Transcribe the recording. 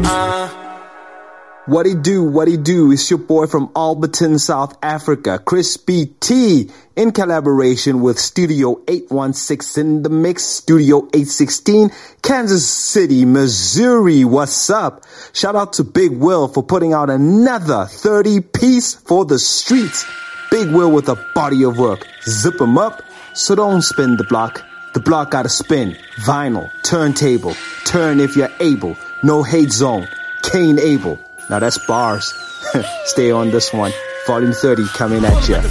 What it do? It's your boy from Alberton, South Africa, Crispy T, in collaboration with Studio 816 in the mix, Studio 816, Kansas City, Missouri. What's up? Shout out to Big Will for putting out another 30-piece for the streets. Big Will with a body of work. Zip 'em up, so don't spin the block. The block gotta spin. Vinyl, turntable, turn if you're able. No hate zone, Cain Abel. Now that's bars. Stay on this one. Volume 30 coming at ya.